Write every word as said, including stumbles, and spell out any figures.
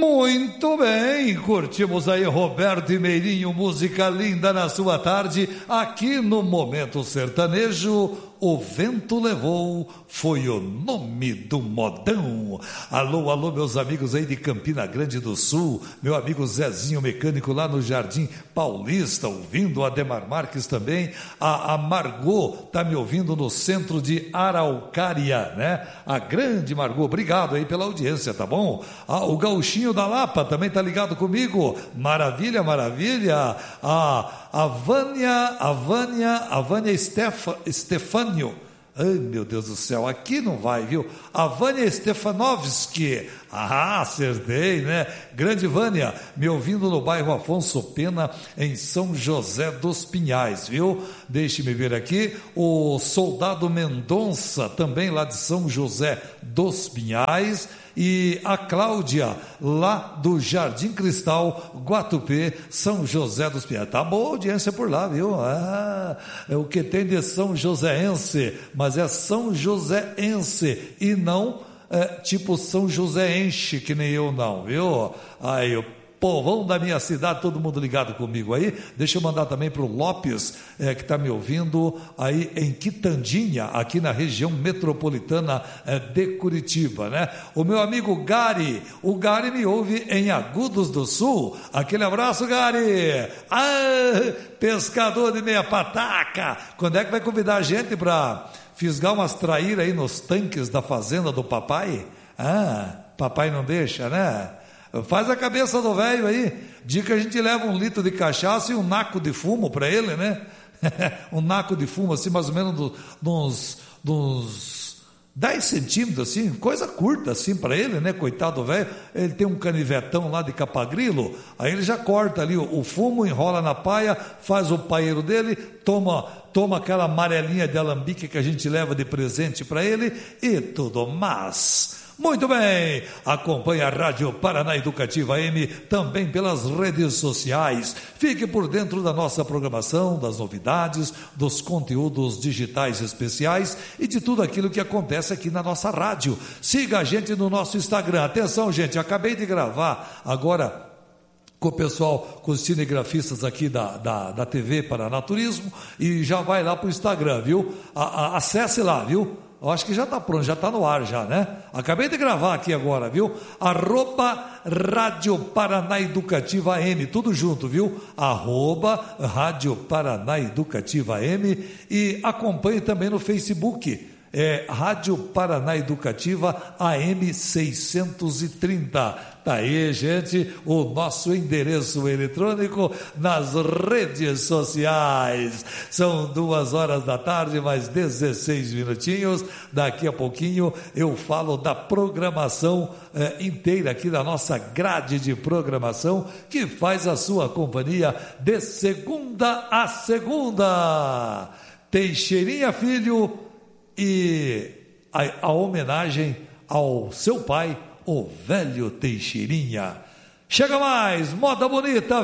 Muito bem, curtimos aí Roberto e Meirinho, música linda na sua tarde, aqui no Momento Sertanejo. O Vento Levou foi o nome do modão. Alô, alô, meus amigos aí de Campina Grande do Sul, meu amigo Zezinho Mecânico lá no Jardim Paulista, ouvindo a Ademar Marques também, a, a Margot tá me ouvindo no centro de Araucária, né? A grande Margot, obrigado aí pela audiência, tá bom? Ah, o Gauchinho da Lapa também tá ligado comigo, maravilha, maravilha. A A Vânia, a Vânia, a Vânia Stefa, Stefânio, ai meu Deus do céu, aqui não vai, viu? A Vânia Stefanovski, ah, acertei, né? Grande Vânia, me ouvindo no bairro Afonso Pena, em São José dos Pinhais, viu? Deixe-me ver aqui, o Soldado Mendonça, também lá de São José dos Pinhais, e a Cláudia, lá do Jardim Cristal, Guatupê, São José dos Pinhais. Tá boa audiência por lá, viu? Ah, é o que tem de São Joséense, mas é São Joséense e não é, tipo São Joséense, que nem eu não, viu? Aí o povão da minha cidade, todo mundo ligado comigo aí. Deixa eu mandar também para o Lopes, é, que está me ouvindo aí em Quitandinha, aqui na região metropolitana é, de Curitiba, né? O meu amigo Gary, o Gary me ouve em Agudos do Sul. Aquele abraço, Gary! Ah, pescador de meia pataca! Quando é que vai convidar a gente para fisgar umas traíras aí nos tanques da fazenda do papai? Ah, papai não deixa, né? Faz a cabeça do velho aí, diz que a gente leva um litro de cachaça e um naco de fumo para ele, né? Um naco de fumo, assim, mais ou menos do, dos, dos dez centímetros, assim, coisa curta, assim, para ele, né? Coitado do velho, ele tem um canivetão lá de capagrilo, aí ele já corta ali o, o fumo, enrola na paia, faz o paeiro dele, toma, toma aquela amarelinha de alambique que a gente leva de presente para ele e tudo mais. Muito bem, acompanhe a Rádio Paraná Educativa M também pelas redes sociais. Fique por dentro da nossa programação, das novidades, dos conteúdos digitais especiais e de tudo aquilo que acontece aqui na nossa rádio. Siga a gente no nosso Instagram. Atenção, gente, acabei de gravar agora com o pessoal, com os cinegrafistas aqui da, da, da T V Paraná Turismo, e já vai lá para o Instagram, viu? A, a, acesse lá, viu? Eu acho que já está pronto, já está no ar já, né? Acabei de gravar aqui agora, viu? Arroba Rádio Paraná Educativa M, tudo junto, viu? Arroba Rádio Paraná Educativa M, e acompanhe também no Facebook, é Rádio Paraná Educativa A M seiscentos e trinta. Tá aí, gente, o nosso endereço eletrônico nas redes sociais. São duas horas da tarde, mais dezesseis minutinhos. Daqui a pouquinho eu falo da programação eh, inteira aqui da nossa grade de programação, que faz a sua companhia de segunda a segunda. Teixeirinha Filho e a, a homenagem ao seu pai, o velho Teixeirinha. Chega mais, moda bonita.